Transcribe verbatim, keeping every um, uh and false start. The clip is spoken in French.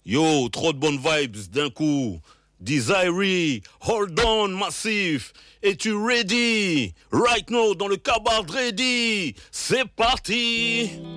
Yo, trop de bonnes vibes d'un coup. Desiree, hold on, massif. Es-tu ready? Right now, dans le cabaret ready. C'est parti.